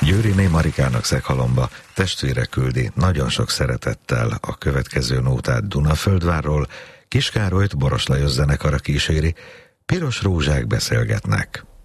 Győriné Marikának Szeghalomba testvére küldi nagyon sok szeretettel a következő nótát Dunaföldvárról, Kis Károlyt Boros Lajos zenekara kíséri, Piros rózsák beszélgetnek.